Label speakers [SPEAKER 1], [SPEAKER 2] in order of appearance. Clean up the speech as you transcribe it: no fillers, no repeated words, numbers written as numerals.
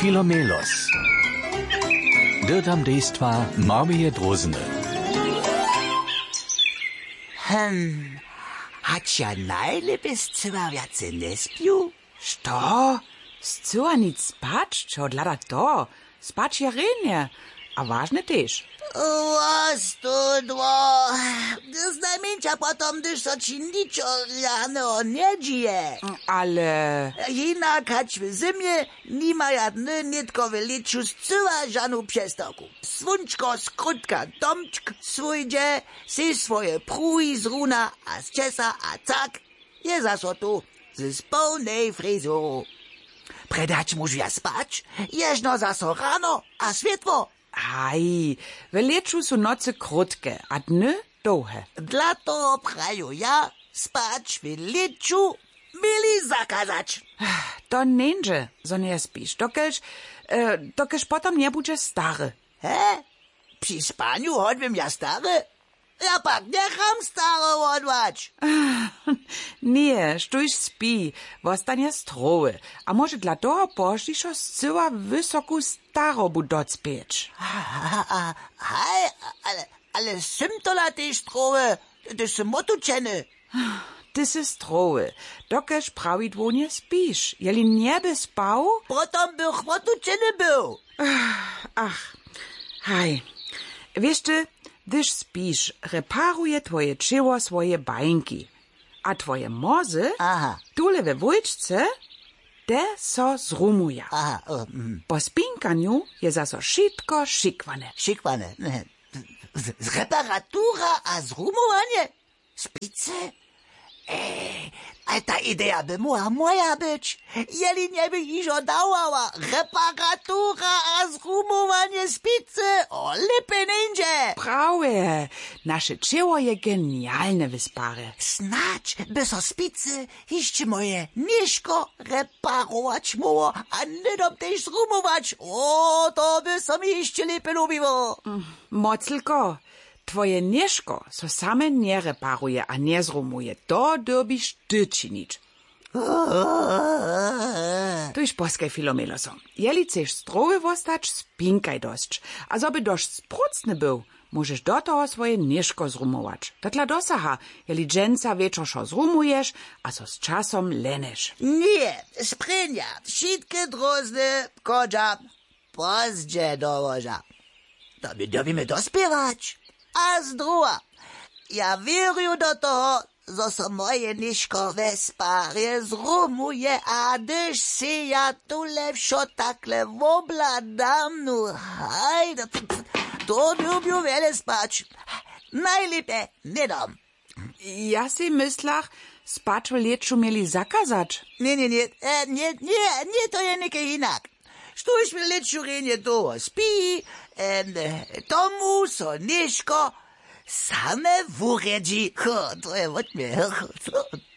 [SPEAKER 1] Filomelos. Dirtam dejstva Marmije Drozene.
[SPEAKER 2] Hać ja najlepiej zcyła wiace nie spił?
[SPEAKER 3] Što? Zcyła nic spać? Čo odlada to? Spać ja renie. A ważne też.
[SPEAKER 2] Was to dwo. Znajmniejsza potom, gdyż so ci niczo rano nie dzieje.
[SPEAKER 3] Ale...
[SPEAKER 2] Jinak hać w zimie nima jadny nitko w liczu zcyła żanu przestaku. Swunczko skrótka domczk swójdzie, si swoje pruj z runa, a z czesa, a tak, je zaso tu, z pełnej fryzuru. Predać muż ja spać, jeżno zaso rano, a światło.
[SPEAKER 3] Aj, w leczu są noce krótkie, a dny długie.
[SPEAKER 2] Dla to praju ja spać w leczu mieli zakazać.
[SPEAKER 3] To nędzie, zo nie spisz, dokelż potom nie będzie stary.
[SPEAKER 2] He? Przy spaniu chodźbym ja stary? Ja pak necham staro odwać.
[SPEAKER 3] Nie, štuž spi, vostanie stroły, a może dla toho pošliš zcyła wysoku starobu docpieć.
[SPEAKER 2] Hej, ale sym to na tej stroły, to są motuczeny.
[SPEAKER 3] Ty sy stroły, dokelž prawidło nie spisz. Jeli nie by spał?
[SPEAKER 2] Potom bych motuczeny był.
[SPEAKER 3] Ach, hej, wiesz ty, gdyż spisz, reparuje twoje czyło swoje bańki. A twoje mozy, tule we wujczce, te so zrumuja. Po spinkaniu je zaso šitko šikwane.
[SPEAKER 2] Šikwane? Reparatura a zrumowanie? Spice? A ta idea by mogła moja być, jeli nie by iżo dałała. Reparatura a zrumowanie spicy, o lepiej nędzie.
[SPEAKER 3] Prawie, nasze czyło je genialne wyspary.
[SPEAKER 2] Snać by so spicy jeszcze moje nieszko reparować mogło, a nie dom też zrumować. O, to by so mi jeszcze lepiej lubiło.
[SPEAKER 3] Moclko, twoje nieszko so same nie reparuje, a nie zrumuje. To dobisz ty czynić. To już poskaj Filomeloso. Jeli chcesz strowy wostać, spinkaj dość. A zoby dość sprucny był, możesz do toho swoje nieszko zrumować. To dla dosaha, jeli dżęca wieczorzo zrumujesz, a so z czasom lenesz.
[SPEAKER 2] Nie, sprinja, wszystkie drozny, kodża, pozdzie dołoża. To my dobimy dospiewać. A z druga, ja wieruję do toho, zo so moje niszko wesparje zrumuje, a gdyż si ja tule wszo takle wobladam, no haj, to lubię wiele spać. Najlepiej nie dam.
[SPEAKER 3] Ja si myslach, spać w leczu mieli zakazać.
[SPEAKER 2] Nie, to je neke inak. Štuž v leczu renje toho spi, tomu so niško same vuredži. To je od mne.